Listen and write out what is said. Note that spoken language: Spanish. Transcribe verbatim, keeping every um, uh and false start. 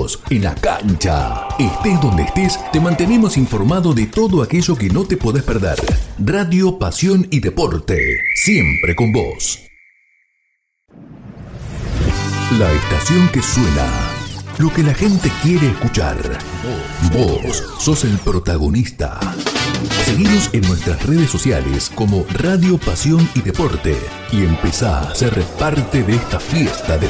vos en la cancha. Estés donde estés, te mantenemos informado de todo aquello que no te podés perder. Radio, pasión y deporte, siempre con vos. La estación que suena, lo que la gente quiere escuchar. Vos sos el protagonista. Seguinos en nuestras redes sociales como Radio, Pasión y Deporte y empezá a ser parte de esta fiesta de